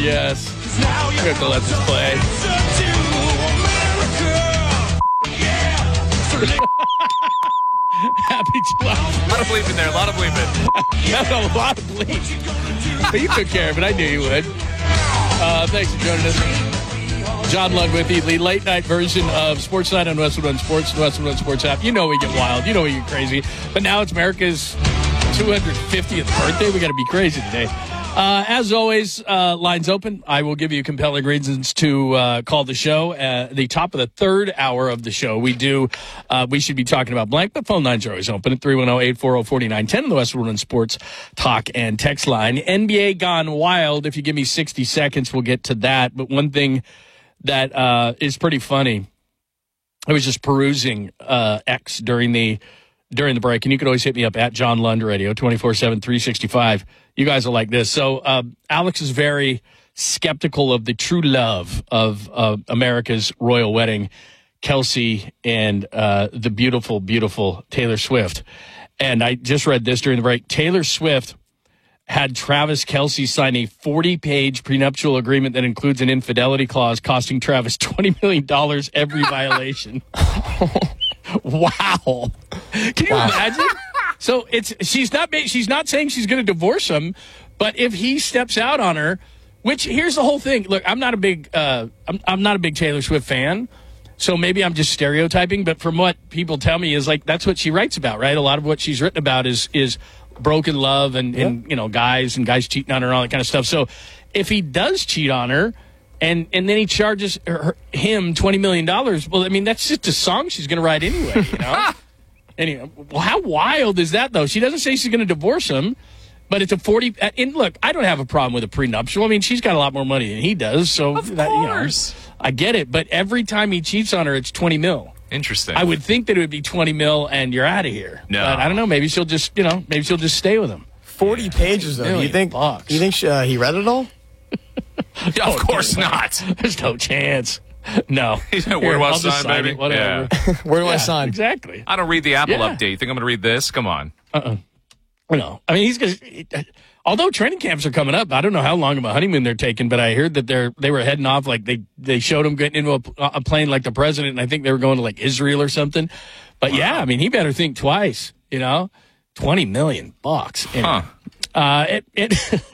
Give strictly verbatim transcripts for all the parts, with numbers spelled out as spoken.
yes. We have to let this play. Happy July. A lot of bleeping there. A lot of bleeping. Not a lot of bleeping. But you took care of it. I knew you would. Uh, thanks for joining us. John Lund with you, the late night version of Sports Night on Westwood One Sports, the Westwood One Sports app. You know we get wild. You know we get crazy. But now it's America's two hundred fiftieth birthday. We got to be crazy today. Uh, as always, uh, lines open. I will give you compelling reasons to uh, call the show. At the top of the third hour of the show, we do. Uh, we should be talking about blank, but phone lines are always open at three one zero, eight four zero, four nine one zero on the Westwood One Sports talk and text line. N B A gone wild. If you give me sixty seconds, we'll get to that. But one thing that uh, is pretty funny, I was just perusing uh, X during the during the break, and you can always hit me up at John Lund Radio, twenty-four seven, three sixty-five. You guys are like this. So uh, Alex is very skeptical of the true love of uh, America's royal wedding, Kelsey and uh, the beautiful, beautiful Taylor Swift. And I just read this during the break. Taylor Swift had Travis Kelce sign a forty-page prenuptial agreement that includes an infidelity clause costing Travis twenty million dollars every violation. Wow. Can you wow. imagine? So it's she's not she's not saying she's going to divorce him, but if he steps out on her, which here's the whole thing. Look, I'm not a big uh, I'm I'm not a big Taylor Swift fan, so maybe I'm just stereotyping. But from what people tell me, is like that's what she writes about, right? A lot of what she's written about is is broken love and, yeah. and you know guys and guys cheating on her and all that kind of stuff. So if he does cheat on her, and and then he charges her, him twenty million dollars, well, I mean that's just a song she's going to write anyway, you know. Anyway, well, how wild is that, though? She doesn't say she's going to divorce him, but it's a forty. And look, I don't have a problem with a prenuptial. I mean, she's got a lot more money than he does, so of that, course, you know, I get it. But every time he cheats on her, it's twenty mil. Interesting. I would think that it would be twenty mil, and you're out of here. No, but I don't know. Maybe she'll just, you know, maybe she'll just stay with him. Forty yeah. pages, though. Do you think? Bucks. Do you think she, uh, he read it all? Of course not. There's no chance. No. Where do I sign, baby? It, whatever. Yeah. Where do yeah, I sign? Exactly. I don't read the Apple yeah. update. You think I'm going to read this? Come on. Uh-uh. No. I mean, he's going to... Although training camps are coming up, I don't know how long of a honeymoon they're taking, but I heard that they're they were heading off, like they, they showed him getting into a, a plane like the president, and I think they were going to like Israel or something. But wow. yeah, I mean, he better think twice, you know? twenty million bucks. Anyway. Huh. Uh, it, it,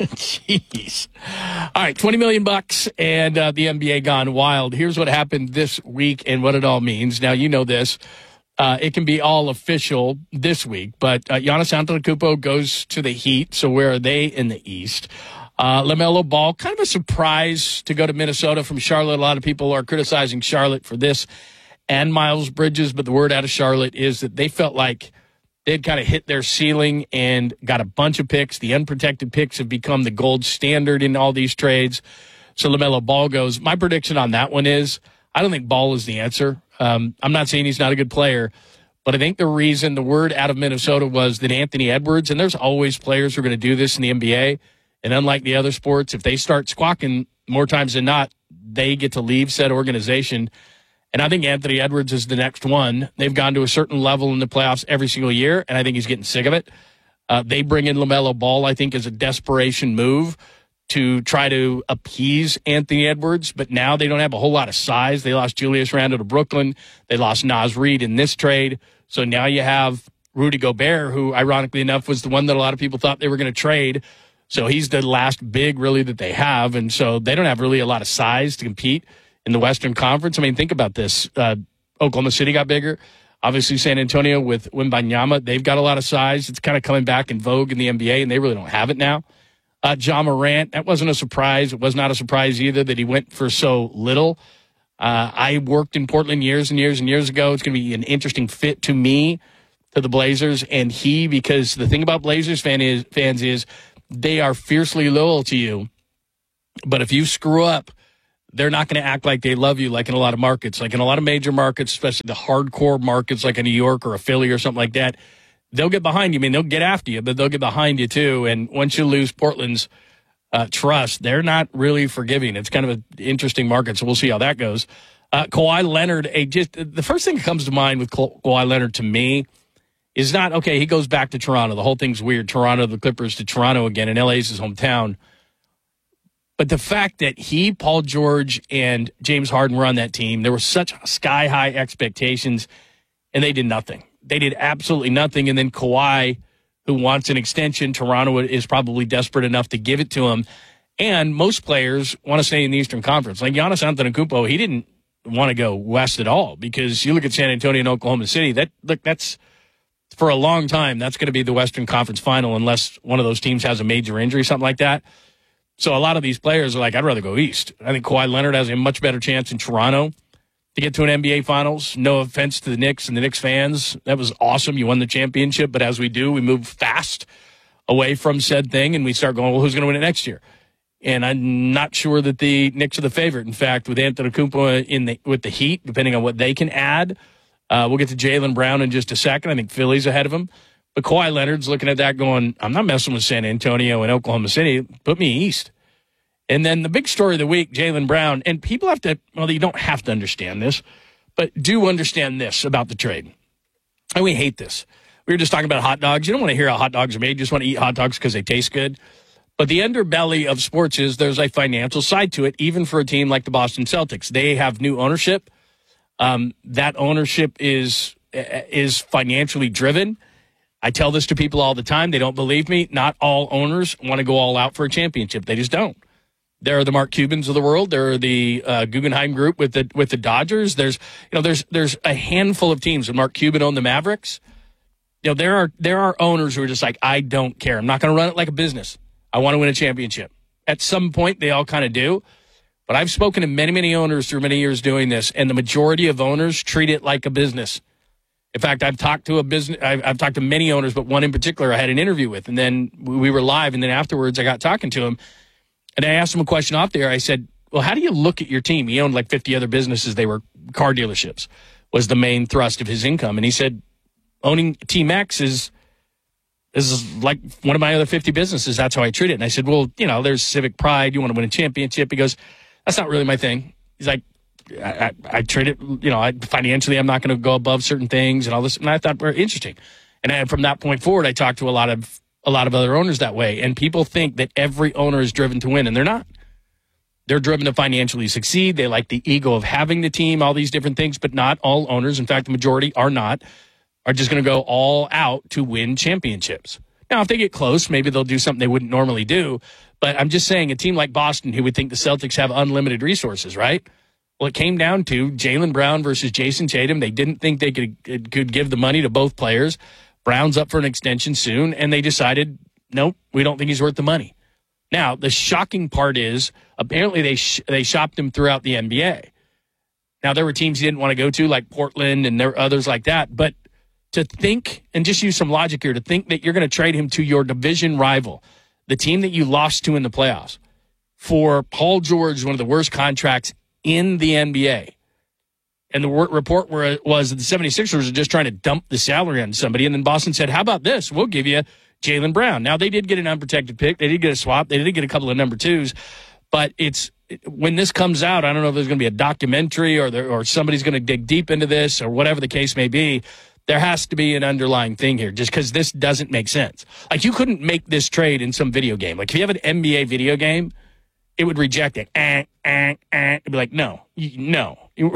jeez. All right, twenty million bucks and uh, the N B A gone wild. Here's what happened this week and what it all means. Now, you know this. Uh, it can be all official this week, but uh, Giannis Antetokounmpo goes to the Heat. So where are they in the East? Uh, LaMelo Ball, kind of a surprise to go to Minnesota from Charlotte. A lot of people are criticizing Charlotte for this and Miles Bridges, but the word out of Charlotte is that they felt like they'd kind of hit their ceiling and got a bunch of picks. The unprotected picks have become the gold standard in all these trades. So LaMelo Ball goes. My prediction on that one is I don't think Ball is the answer. Um, I'm not saying he's not a good player, but I think the reason the word out of Minnesota was that Anthony Edwards, and there's always players who are going to do this in the N B A, and unlike the other sports, if they start squawking more times than not, they get to leave said organization. And I think Anthony Edwards is the next one. They've gone to a certain level in the playoffs every single year, and I think he's getting sick of it. Uh, they bring in LaMelo Ball, I think, as a desperation move to try to appease Anthony Edwards, but now they don't have a whole lot of size. They lost Julius Randle to Brooklyn. They lost Naz Reid in this trade. So now you have Rudy Gobert, who, ironically enough, was the one that a lot of people thought they were going to trade. So he's the last big, really, that they have. And so they don't have really a lot of size to compete in the Western Conference. I mean, think about this. Uh, Oklahoma City got bigger. Obviously, San Antonio with Wembanyama, they've got a lot of size. It's kind of coming back in vogue in the N B A, and they really don't have it now. Uh, Ja Morant, that wasn't a surprise. It was not a surprise either that he went for so little. Uh, I worked in Portland years and years and years ago. It's going to be an interesting fit to me, to the Blazers, and he, because the thing about Blazers fan is, fans is they are fiercely loyal to you. But if you screw up, they're not going to act like they love you like in a lot of markets. Like in a lot of major markets, especially the hardcore markets like a New York or a Philly or something like that, they'll get behind you. I mean, they'll get after you, but they'll get behind you too. And once you lose Portland's uh, trust, they're not really forgiving. It's kind of an interesting market, so we'll see how that goes. Uh, Kawhi Leonard, a just the first thing that comes to mind with Ka- Kawhi Leonard to me is not, okay, he goes back to Toronto. The whole thing's weird. Toronto, the Clippers to Toronto again, and L A's his hometown. But the fact that he, Paul George, and James Harden were on that team, there were such sky-high expectations, and they did nothing. They did absolutely nothing. And then Kawhi, who wants an extension, Toronto is probably desperate enough to give it to him. And most players want to stay in the Eastern Conference. Like Giannis Antetokounmpo, he didn't want to go west at all, because you look at San Antonio and Oklahoma City, that look, that's for a long time, that's going to be the Western Conference final unless one of those teams has a major injury, something like that. So a lot of these players are like, I'd rather go east. I think Kawhi Leonard has a much better chance in Toronto to get to an N B A Finals. No offense to the Knicks and the Knicks fans. That was awesome. You won the championship. But as we do, we move fast away from said thing, and we start going, well, who's going to win it next year? And I'm not sure that the Knicks are the favorite. In fact, with Antetokounmpo in the, with the Heat, depending on what they can add, uh, we'll get to Jaylen Brown in just a second. I think Philly's ahead of him. But Kawhi Leonard's looking at that going, I'm not messing with San Antonio and Oklahoma City. Put me east. And then the big story of the week, Jaylen Brown. And people have to, well, you don't have to understand this, but do understand this about the trade. And we hate this. We were just talking about hot dogs. You don't want to hear how hot dogs are made. You just want to eat hot dogs because they taste good. But the underbelly of sports is there's a financial side to it, even for a team like the Boston Celtics. They have new ownership. Um, that ownership is is financially driven. I tell this to people all the time. They don't believe me. Not all owners want to go all out for a championship. They just don't. There are the Mark Cubans of the world. There are the uh, Guggenheim Group with the with the Dodgers. There's you know there's there's a handful of teams. When Mark Cuban owned the Mavericks, you know there are there are owners who are just like, I don't care. I'm not going to run it like a business. I want to win a championship. At some point, they all kind of do. But I've spoken to many, many owners through many years doing this, and the majority of owners treat it like a business. In fact, I've talked to a business. I've, I've talked to many owners, but one in particular I had an interview with, and then we were live, and then afterwards I got talking to him, and I asked him a question off there. I said, well, how do you look at your team? He owned like fifty other businesses. They were car dealerships, was the main thrust of his income. And he said, owning Team X is is like one of my other fifty businesses. That's how I treat it. And I said, well, you know, there's civic pride. You want to win a championship. He goes, that's not really my thing. He's like, I, I, I treat it, you know, I, financially, I'm not going to go above certain things and all this. And I thought, were interesting. And I, from that point forward, I talked to a lot of a lot of other owners that way. And people think that every owner is driven to win, and they're not. They're driven to financially succeed. They like the ego of having the team, all these different things, but not all owners. In fact, the majority are not, are just going to go all out to win championships. Now, if they get close, maybe they'll do something they wouldn't normally do. But I'm just saying, a team like Boston, who would think the Celtics have unlimited resources, right? Well, it came down to Jaylen Brown versus Jason Tatum. They didn't think they could could give the money to both players. Brown's up for an extension soon, and they decided, nope, we don't think he's worth the money. Now, the shocking part is, apparently they sh- they shopped him throughout the N B A. Now, there were teams he didn't want to go to, like Portland, and there were others like that. But to think, and just use some logic here, to think that you're going to trade him to your division rival, the team that you lost to in the playoffs, for Paul George, one of the worst contracts in the N B A. And the report where it was that the 76ers are just trying to dump the salary on somebody. And then Boston said, how about this? We'll give you Jaylen Brown. Now, they did get an unprotected pick. They did get a swap. They did get a couple of number twos. But it's when this comes out, I don't know if there's going to be a documentary or there, or somebody's going to dig deep into this or whatever the case may be. There has to be an underlying thing here just because this doesn't make sense. Like, you couldn't make this trade in some video game. Like, if you have an N B A video game, it would reject it. Eh, eh, eh. It'd be like, no, no,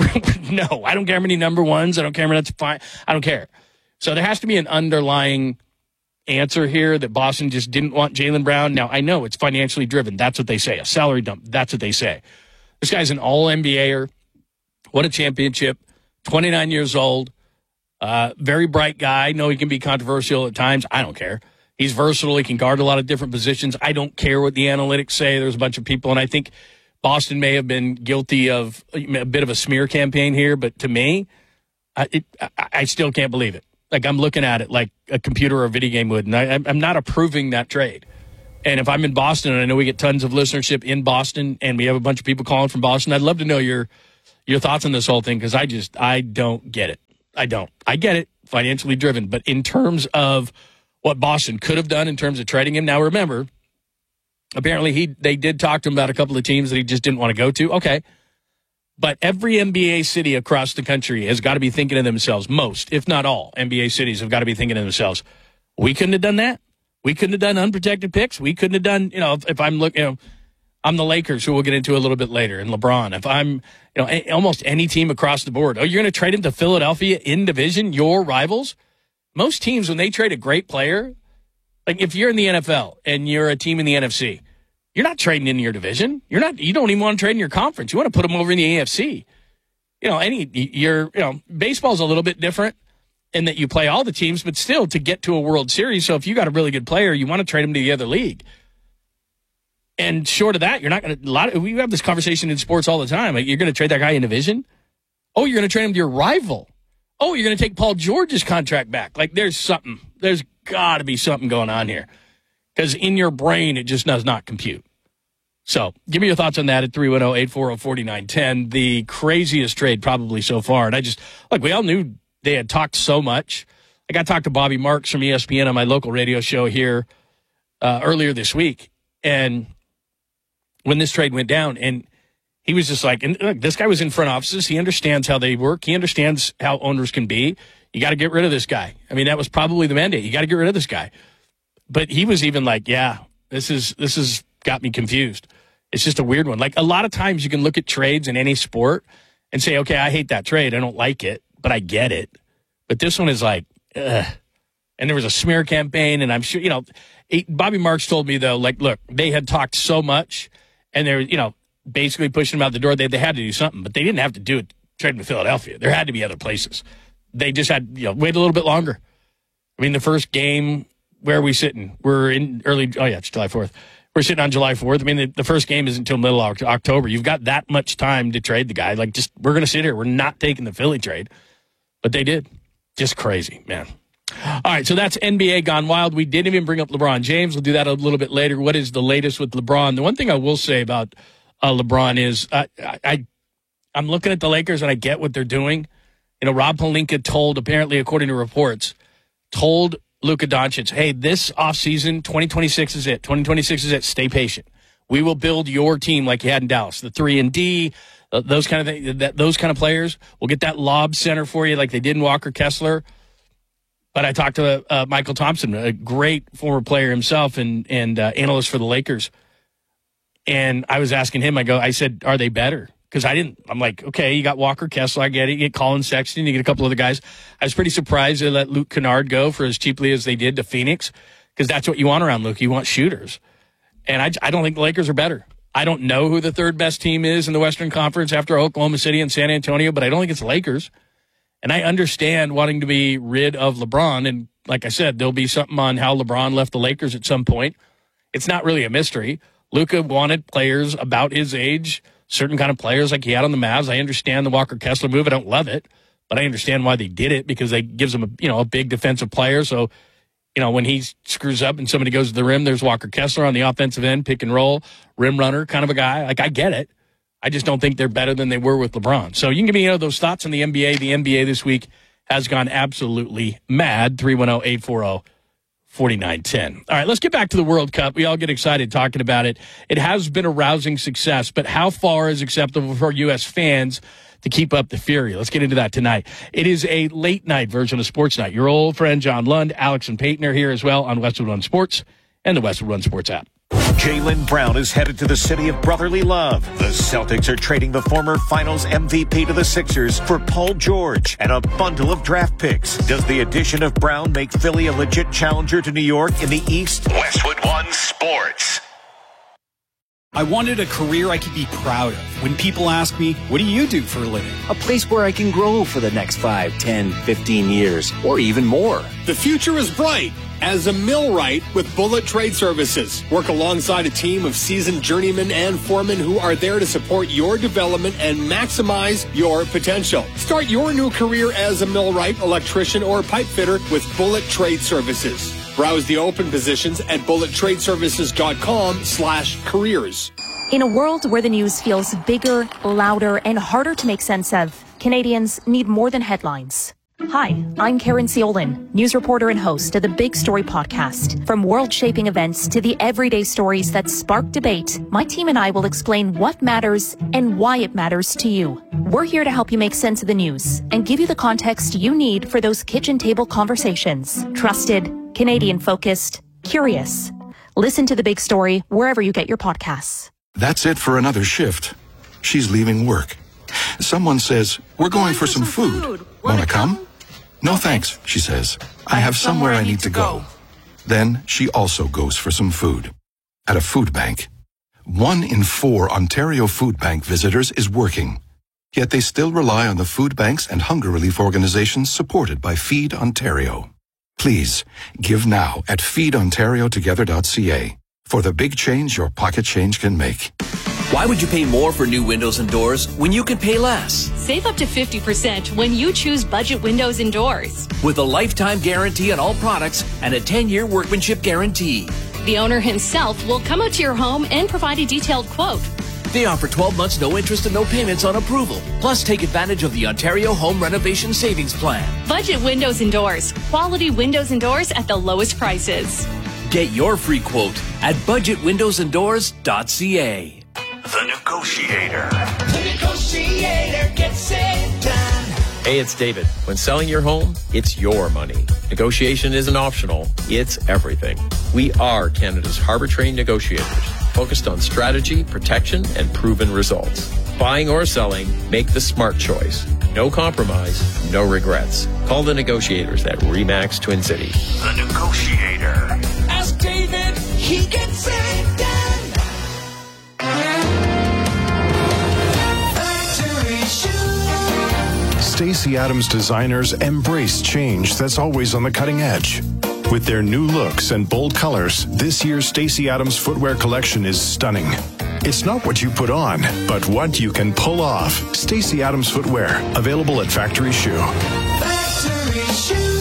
no. I don't care how many number ones. I don't care how many that's fine. I don't care. So there has to be an underlying answer here that Boston just didn't want Jaylen Brown. Now, I know it's financially driven. That's what they say. A salary dump. That's what they say. This guy's an all-N B A-er. Won a championship. twenty-nine years old. Uh, very bright guy. No, he can be controversial at times. I don't care. He's versatile. He can guard a lot of different positions. I don't care what the analytics say. There's a bunch of people, and I think Boston may have been guilty of a bit of a smear campaign here, but to me, I, it, I, I still can't believe it. Like, I'm looking at it like a computer or a video game would, and I, I'm not approving that trade. And if I'm in Boston, and I know we get tons of listenership in Boston, and we have a bunch of people calling from Boston, I'd love to know your your thoughts on this whole thing, because I just, I don't get it. I don't. I get it, financially driven, but in terms of what Boston could have done in terms of trading him. Now, remember, apparently he they did talk to him about a couple of teams that he just didn't want to go to. Okay. But every N B A city across the country has got to be thinking to themselves, most, if not all, N B A cities have got to be thinking to themselves, we couldn't have done that. We couldn't have done unprotected picks. We couldn't have done, you know, if, if I'm looking, you know, I'm the Lakers, who we'll get into a little bit later, and LeBron. If I'm, you know, a, almost any team across the board, oh, you're going to trade him to Philadelphia in division, your rivals? Most teams, when they trade a great player, like if you're in the N F L and you're a team in the N F C, you're not trading in your division. You're not. You don't even want to trade in your conference. You want to put them over in the A F C. You know, any you're, you know, baseball's a little bit different in that you play all the teams, but still to get to a World Series. So if you got a really good player, you want to trade him to the other league. And short of that, you're not going to. A lot of, we have this conversation in sports all the time. Like, you're going to trade that guy in division. Oh, you're going to trade him to your rival. Oh, you're going to take Paul George's contract back. Like, there's something. There's got to be something going on here, because in your brain it just does not compute. So, give me your thoughts on that at three one zero, eight four zero, four nine one zero. The craziest trade probably so far. And I just, like, we all knew they had talked so much. Like, I talked to Bobby Marks from E S P N on my local radio show here uh, earlier this week. And when this trade went down, and he was just like, and look, this guy was in front offices. He understands how they work. He understands how owners can be. You got to get rid of this guy. I mean, that was probably the mandate. You got to get rid of this guy. But he was even like, yeah, this is this has got me confused. It's just a weird one. Like, a lot of times you can look at trades in any sport and say, okay, I hate that trade. I don't like it, but I get it. But this one is like, ugh. And there was a smear campaign, and I'm sure, you know, he, Bobby Marks told me, though, like, look, they had talked so much, and they're, you know, basically pushing him out the door. They, they had to do something, but they didn't have to do it, trade him to Philadelphia. There had to be other places. They just had, you know, wait a little bit longer. I mean, the first game, where are we sitting? We're in early, oh, yeah, it's July fourth. We're sitting on July fourth. I mean, the, the first game isn't until middle of October. You've got that much time to trade the guy. Like, just, we're going to sit here. We're not taking the Philly trade. But they did. Just crazy, man. All right, so that's N B A gone wild. We didn't even bring up LeBron James. We'll do that a little bit later. What is the latest with LeBron? The one thing I will say about uh, LeBron is uh, I, I, I'm looking at the Lakers, and I get what they're doing. You know, Rob Pelinka told, apparently, according to reports, told Luka Doncic, hey, this offseason, twenty twenty-six is it. twenty twenty-six is it. Stay patient. We will build your team like you had in Dallas. The three and D, uh, those kind of things, that, those kind of players. We'll get that lob center for you like they did in Walker Kessler. But I talked to uh, Michael Thompson, a great former player himself and, and uh, analyst for the Lakers. And I was asking him, I go, I said, are they better? Because I didn't, I'm like, okay, you got Walker Kessler, I get it. You get Colin Sexton, you get a couple other guys. I was pretty surprised they let Luke Kennard go for as cheaply as they did to Phoenix, because that's what you want around Luke. You want shooters. And I, I don't think the Lakers are better. I don't know who the third best team is in the Western Conference after Oklahoma City and San Antonio, but I don't think it's the Lakers. And I understand wanting to be rid of LeBron. And like I said, there'll be something on how LeBron left the Lakers at some point. It's not really a mystery. Luka wanted players about his age, certain kind of players like he had on the Mavs. I understand the Walker Kessler move. I don't love it, but I understand why they did it, because they gives him a, you know, a big defensive player. So, you know, when he screws up and somebody goes to the rim, there's Walker Kessler on the offensive end, pick and roll, rim runner kind of a guy. Like, I get it. I just don't think they're better than they were with LeBron. So you can give me, you know, those thoughts on the N B A. The N B A this week has gone absolutely mad. three one zero, eight four zero, four nine one zero. All right, let's get back to the World Cup. We all get excited talking about it. It has been a rousing success, but how far is acceptable for U S fans to keep up the fury? Let's get into that tonight. It is a late-night version of Sports Night. Your old friend John Lund, Alex and Peyton are here as well on Westwood One Sports and the Westwood One Sports app. Jaylen Brown is headed to the city of brotherly love. The Celtics are trading the former finals M V P to the Sixers for Paul George and a bundle of draft picks. Does the addition of Brown make Philly a legit challenger to New York in the East? Westwood One Sports. I wanted a career I could be proud of. When people ask me, what do you do for a living? A place where I can grow for the next five, ten, fifteen years, or even more. The future is bright as a millwright with Bullet Trade Services. Work alongside a team of seasoned journeymen and foremen who are there to support your development and maximize your potential. Start your new career as a millwright, electrician, or pipe fitter with Bullet Trade Services. Browse the open positions at bullet trade services dot com slash careers. In a world where the news feels bigger, louder, and harder to make sense of, Canadians need more than headlines. Hi, I'm Karen Ciolin, news reporter and host of the Big Story podcast. From world-shaping events to the everyday stories that spark debate, my team and I will explain what matters and why it matters to you. We're here to help you make sense of the news and give you the context you need for those kitchen table conversations. Trusted, Canadian-focused, curious. Listen to The Big Story wherever you get your podcasts. That's it for another shift. She's leaving work. Someone says, we're going for some food. Wanna come? No thanks, she says. I have somewhere I need to go. Then she also goes for some food. At a food bank. One in four Ontario Food Bank visitors is working. Yet they still rely on the food banks and hunger relief organizations supported by Feed Ontario. Please, give now at feed ontario together dot c a for the big change your pocket change can make. Why would you pay more for new windows and doors when you can pay less? Save up to fifty percent when you choose Budget Windows and Doors. With a lifetime guarantee on all products and a ten-year workmanship guarantee. The owner himself will come out to your home and provide a detailed quote. They offer twelve months no interest and no payments on approval. Plus, take advantage of the Ontario Home Renovation Savings Plan. Budget Windows and Doors. Quality windows and doors at the lowest prices. Get your free quote at budget windows and doors dot c a. The Negotiator. The Negotiator gets it done. Hey, it's David. When selling your home, it's your money. Negotiation isn't optional. It's everything. We are Canada's harbor-trained negotiators, focused on strategy, protection, and proven results. Buying or selling, make the smart choice. No compromise, no regrets. Call the negotiators at RE/MAX Twin Cities. The Negotiator. Ask David, he gets it done. Stacey Adams designers embrace change that's always on the cutting edge. With their new looks and bold colors, this year's Stacey Adams footwear collection is stunning. It's not what you put on, but what you can pull off. Stacey Adams footwear, available at Factory Shoe. Factory Shoe.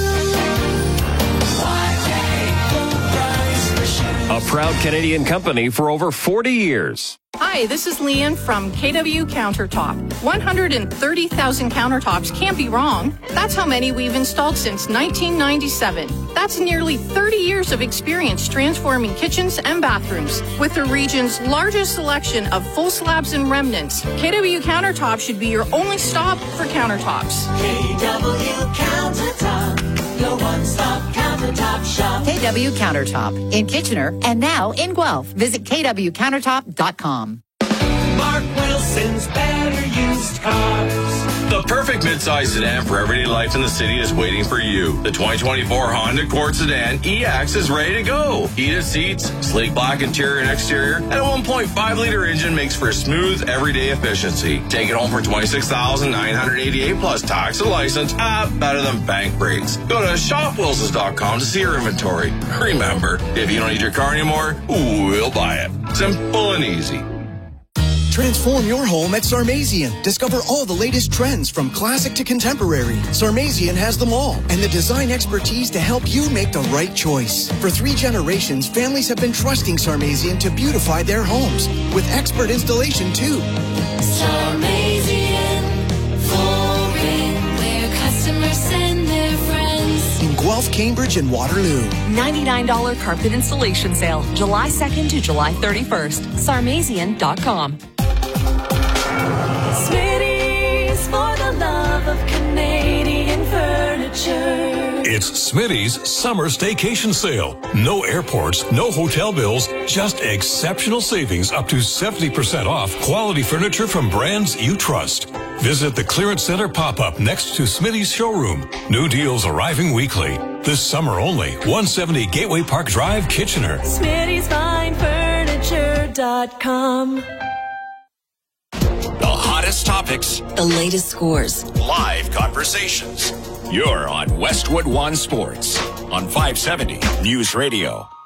A proud Canadian company for over forty years. Hi, this is Leanne from K W Countertop. one hundred thirty thousand countertops can't be wrong. That's how many we've installed since nineteen ninety-seven. That's nearly thirty years of experience transforming kitchens and bathrooms. With the region's largest selection of full slabs and remnants, K W Countertop should be your only stop for countertops. K W Countertop, your one-stop countertop shop. K W Countertop in Kitchener and now in Guelph. Visit k w countertop dot com. Mark Wilson's Better Used Cars. The perfect midsize sedan for everyday life in the city is waiting for you. The twenty twenty-four Honda Accord Sedan E X is ready to go. Heated seats, sleek black interior and exterior, and a one point five liter engine makes for smooth everyday efficiency. Take it home for twenty-six thousand nine hundred eighty-eight dollars plus tax and license. Ah, better than bank rates. Go to shop wilsons dot com to see our inventory. Remember, if you don't need your car anymore, we'll buy it. Simple and easy. Transform your home at Sarmazian. Discover all the latest trends from classic to contemporary. Sarmazian has them all and the design expertise to help you make the right choice. For three generations, families have been trusting Sarmazian to beautify their homes with expert installation too. Sarmazian Flooring, where customers send their friends. In Guelph, Cambridge, and Waterloo. ninety-nine dollars carpet installation sale, July second to July thirty-first. Sarmazian dot com. Smitty's for the love of Canadian furniture. It's Smitty's Summer Staycation Sale. No airports, no hotel bills, just exceptional savings up to seventy percent off quality furniture from brands you trust. Visit the Clearance Center pop-up next to Smitty's showroom. New deals arriving weekly. This summer only. one seventy Gateway Park Drive, Kitchener. Smitty's Fine Furniture dot com. The hottest topics. The latest scores. Live conversations. You're on Westwood One Sports on five seventy News Radio.